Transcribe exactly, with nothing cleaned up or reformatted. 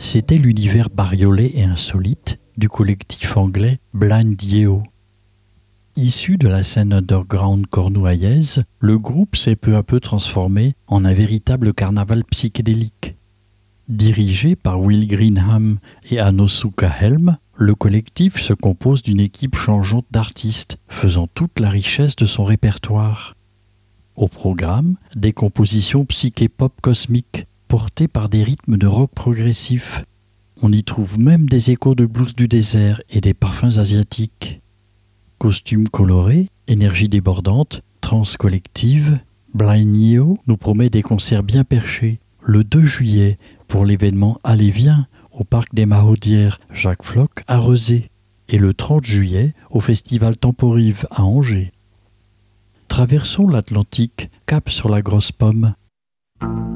c'était l'univers bariolé et insolite du collectif anglais Blind Yeo. Issu de la scène underground cornouaillaise, le groupe s'est peu à peu transformé en un véritable carnaval psychédélique. Dirigé par Will Greenham et Anosuka Helm, le collectif se compose d'une équipe changeante d'artistes, faisant toute la richesse de son répertoire. Au programme, des compositions psyché-pop cosmiques, portées par des rythmes de rock progressif. On y trouve même des échos de blues du désert et des parfums asiatiques. Costumes colorés, énergie débordante, trance collective, Blind Yeo nous promet des concerts bien perchés. Le deux juillet, pour l'événement Allez Viens, au parc des Mahaudières Jacques Floch à Rezé, et le trente juillet, au festival Temporive à Angers. Traversons l'Atlantique, cap sur la Grosse Pomme.